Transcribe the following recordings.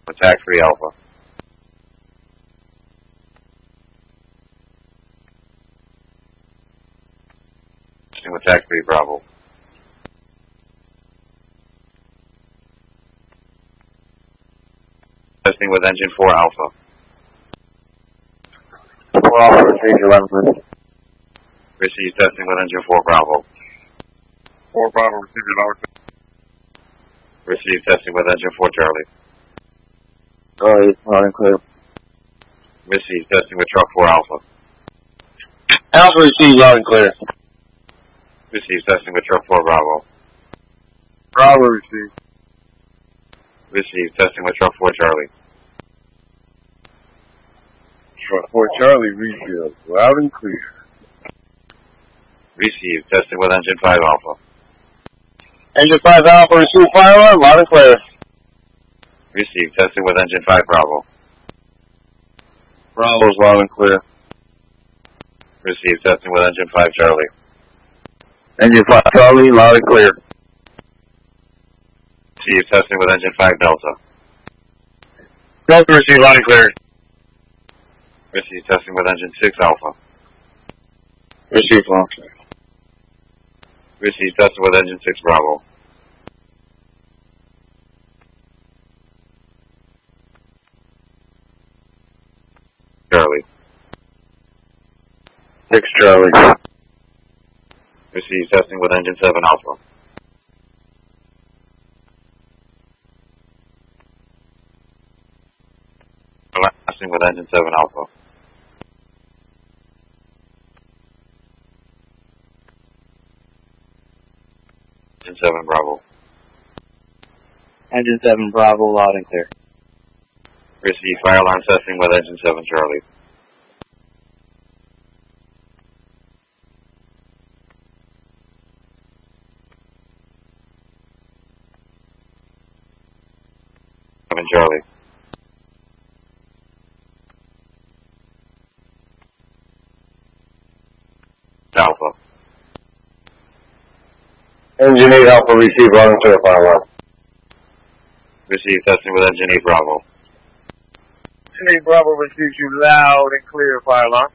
Attack 3 Alpha. Testing with Attack 3 Bravo. Testing with Engine 4 Alpha. 4 Alpha, receive 11, please. Receive testing with Engine 4 Bravo. 4 Bravo, receive 11. Receive testing with Engine 4 Charlie. Charlie, loud and clear. Receive testing with Truck 4 Alpha. Alpha, receive loud and clear. Receive testing with Truck 4 Bravo. Bravo, receive. Receive testing with Truck 4 Charlie. Truck 4 Charlie, refill, loud and clear. Receive testing with Engine 5 Alpha. Engine 5 Alpha, receive fire alarm, loud and clear. Receive testing with Engine 5 Bravo. Bravo's loud and clear. Receive testing with Engine 5 Charlie. Engine 5 Charlie, loud and clear. Receive testing with Engine 5 Delta. Delta, receive loud and clear. Receive testing with Engine 6 Alpha. Receive loud and clear. Receive testing with Engine 6 Bravo. Charlie. 6 Charlie. Receive testing with Engine 7 Alpha. Testing with Engine 7 Alpha. Engine 7 Bravo. Engine 7 Bravo, loud and clear. Receive fire alarm testing with Engine 7 Charlie. Charlie. Alpha. Engine 8 Alpha, receive loud and clear, fire alarm. Receive testing with Engine 8 Bravo. Engine 8 Bravo receives you loud and clear, fire alarm.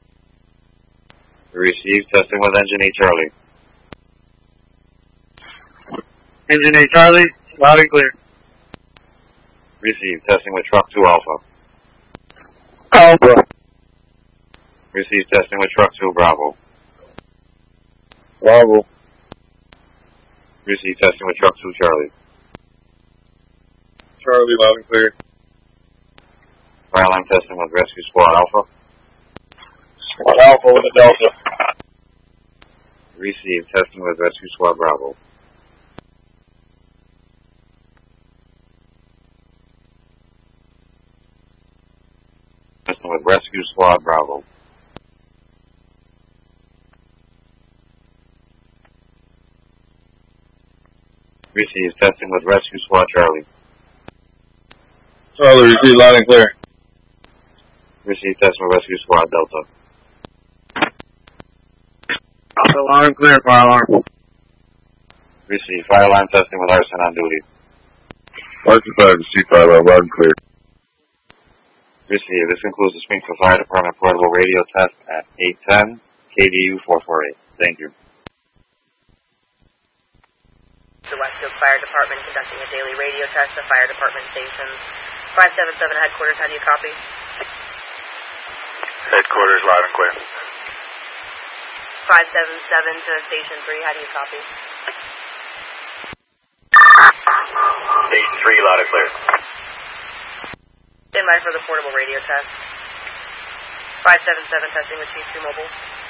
Receive testing with Engine 8 Charlie. Engine 8 Charlie, loud and clear. Receive testing with Truck 2 Alpha. Alpha. Receive testing with Truck 2 Bravo. Bravo. Receive testing with Truck 2 Charlie. Charlie, loud and clear. Fire alarm testing with Rescue Squad Alpha. Squad Alpha with a Delta. Receive testing with Rescue Squad Bravo. Testing with Rescue Squad Bravo. Receive testing with Rescue Squad Charlie. Charlie, receive loud and clear. Receive testing with Rescue Squad Delta. Alpha, loud and clear, fire alarm. Receive fire alarm testing with Arson on duty. Arson 5, receive fire alarm, loud and clear. Receive. This concludes the Springfield Fire Department portable radio test at 810 KDU 448. Thank you. The Westfield Fire Department conducting a daily radio test at fire department stations. 577 headquarters, how do you copy? Headquarters, loud and clear. 577 to station 3, how do you copy? Station 3, loud and clear. Stand by for the portable radio test. 577 testing with Chief 2 Mobile.